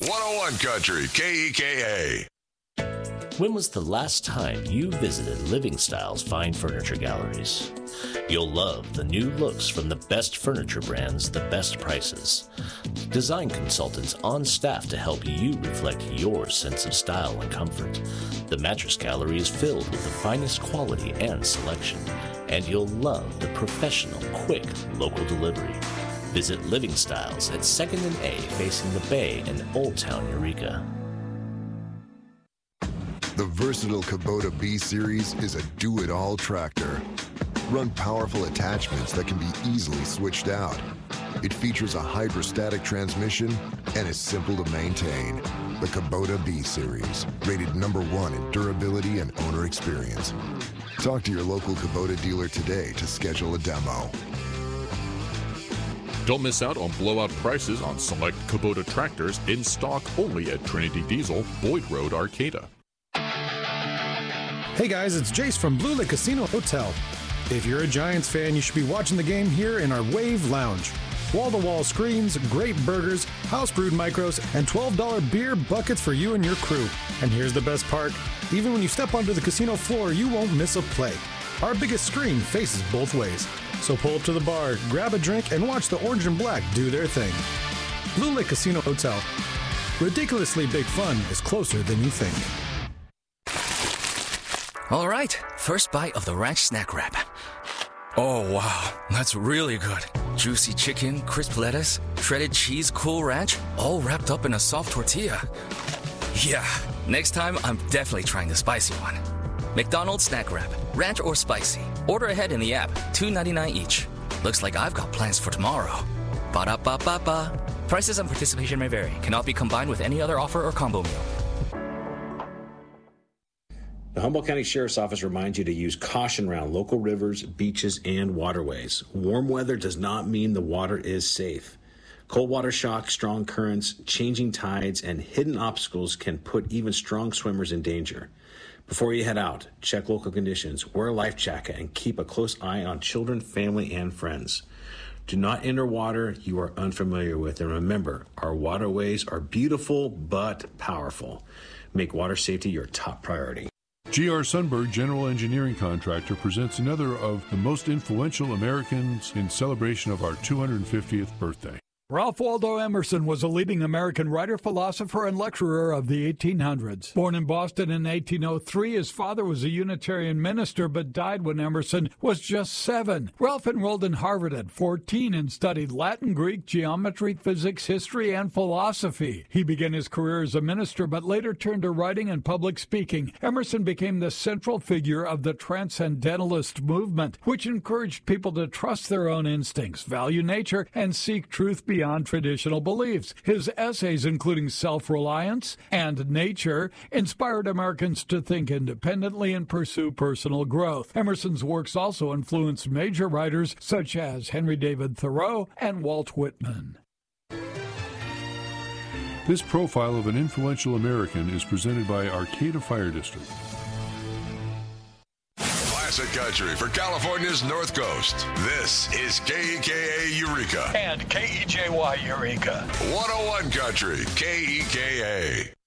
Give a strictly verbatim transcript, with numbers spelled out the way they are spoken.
one oh one Country, K E K A. When was the last time you visited Living Style's fine furniture galleries? You'll love the new looks from the best furniture brands, the best prices. Design consultants on staff to help you reflect your sense of style and comfort. The mattress gallery is filled with the finest quality and selection, and you'll love the professional, quick, local delivery. Visit Living Styles at second and A facing the Bay in Old Town, Eureka. The versatile Kubota B-Series is a do-it-all tractor. Run powerful attachments that can be easily switched out. It features a hydrostatic transmission and is simple to maintain. The Kubota B-Series, rated number one in durability and owner experience. Talk to your local Kubota dealer today to schedule a demo. Don't miss out on blowout prices on select Kubota tractors in stock only at Trinity Diesel, Boyd Road, Arcata. Hey guys, it's Jace from Blue Lake Casino Hotel. If you're a Giants fan, you should be watching the game here in our Wave Lounge. Wall-to-wall screens, great burgers, house-brewed micros, and twelve dollar beer buckets for you and your crew. And here's the best part. Even when you step onto the casino floor, you won't miss a play. Our biggest screen faces both ways. So pull up to the bar, grab a drink, and watch the orange and black do their thing. Blue Lake Casino Hotel. Ridiculously big fun is closer than you think. All right, first bite of the ranch snack wrap. Oh, wow, that's really good. Juicy chicken, crisp lettuce, shredded cheese, Cool Ranch, all wrapped up in a soft tortilla. Yeah, next time I'm definitely trying the spicy one. McDonald's snack wrap, ranch or spicy. Order ahead in the app, two ninety-nine each. Looks like I've got plans for tomorrow. Ba-da-ba-ba-ba. Prices and participation may vary. Cannot be combined with any other offer or combo meal. The Humboldt County Sheriff's Office reminds you to use caution around local rivers, beaches, and waterways. Warm weather does not mean the water is safe. Cold water shock, strong currents, changing tides, and hidden obstacles can put even strong swimmers in danger. Before you head out, check local conditions, wear a life jacket, and keep a close eye on children, family, and friends. Do not enter water you are unfamiliar with, and remember, our waterways are beautiful but powerful. Make water safety your top priority. G R. Sundberg General Engineering Contractor presents another of the most influential Americans in celebration of our two hundred fiftieth birthday. Ralph Waldo Emerson was a leading American writer, philosopher, and lecturer of the eighteen hundreds. Born in Boston in eighteen oh three, his father was a Unitarian minister but died when Emerson was just seven. Ralph enrolled in Harvard at fourteen and studied Latin, Greek, geometry, physics, history, and philosophy. He began his career as a minister but later turned to writing and public speaking. Emerson became the central figure of the Transcendentalist movement, which encouraged people to trust their own instincts, value nature, and seek truth beyond beyond traditional beliefs. His essays, including Self-Reliance and Nature, inspired Americans to think independently and pursue personal growth. Emerson's works also influenced major writers such as Henry David Thoreau and Walt Whitman. This profile of an influential American is presented by Arcata Fire District. Classic country for California's North Coast. This is K E K A Eureka. And K E J Y Eureka. one oh one Country, K E K A.